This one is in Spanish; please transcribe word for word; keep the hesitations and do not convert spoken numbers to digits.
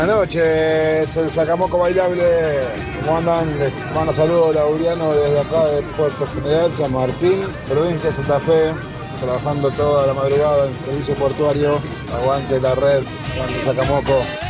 Buenas noches, el Sacamoco Bailable. ¿Cómo andan? Les mando saludos lauriano desde acá de Puerto General, San Martín, provincia de Santa Fe, trabajando toda la madrugada en el servicio portuario. Aguante la red, aguante el Sacamoco.